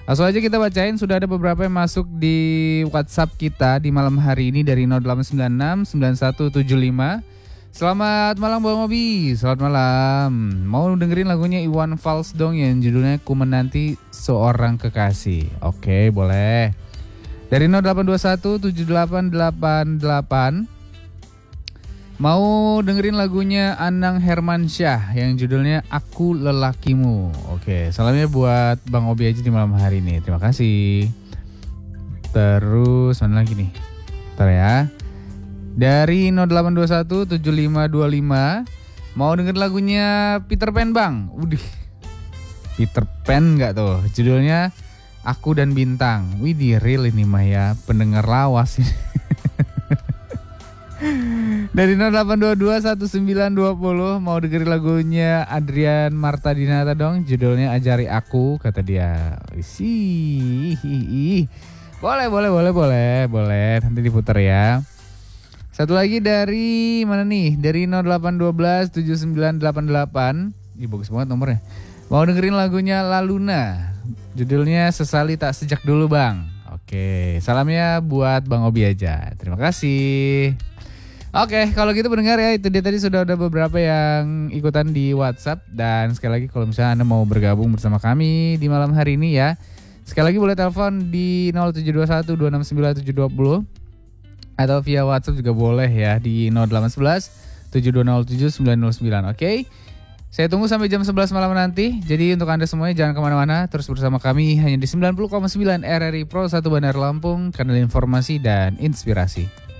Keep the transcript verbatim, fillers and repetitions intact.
Langsung aja kita bacain, sudah ada beberapa yang masuk di WhatsApp kita di malam hari ini dari nol delapan sembilan enam sembilan satu tujuh lima. Selamat malam Bang Obi, selamat malam. Mau dengerin lagunya Iwan Fals dong yang judulnya Ku Menanti Seorang Kekasih. Oke, boleh. Dari nol delapan dua satu tujuh delapan delapan delapan. Mau dengerin lagunya Anang Hermansyah yang judulnya Aku Lelakimu. Oke, salamnya buat Bang Obi aja di malam hari ini. Terima kasih. Terus mana lagi nih? Bentar ya. Dari nol delapan dua satu tujuh lima dua lima. Mau dengerin lagunya Peter Pan Bang. Udih. Peter Pan gak tuh? Judulnya Aku dan Bintang. Wih, di real ini mah ya. Pendengar lawas ini. Dari nol delapan dua dua satu sembilan dua nol. Mau dengerin lagunya Adrian Marta Dinata dong. Judulnya Ajari Aku, kata dia. Isi. Boleh, boleh, boleh, boleh, boleh. Nanti diputar ya. Satu lagi dari mana nih? Dari nol delapan satu dua tujuh sembilan delapan delapan. Ih, bagus banget nomornya. Mau dengerin lagunya La Luna. Judulnya Sesali Tak Sejak Dulu Bang. Oke, salamnya buat Bang Obi aja. Terima kasih. Oke, kalau gitu pendengar ya, itu dia tadi sudah ada beberapa yang ikutan di WhatsApp. Dan sekali lagi kalau misalnya Anda mau bergabung bersama kami di malam hari ini ya, sekali lagi boleh telepon di nol tujuh dua satu dua enam sembilan tujuh dua nol. Atau via WhatsApp juga boleh ya di nol delapan satu satu tujuh dua nol tujuh sembilan nol sembilan. Oke, saya tunggu sampai jam sebelas malam nanti. Jadi untuk Anda semuanya jangan kemana-mana, terus bersama kami hanya di sembilan puluh koma sembilan R R I Pro satu Bandar Lampung, kanal informasi dan inspirasi.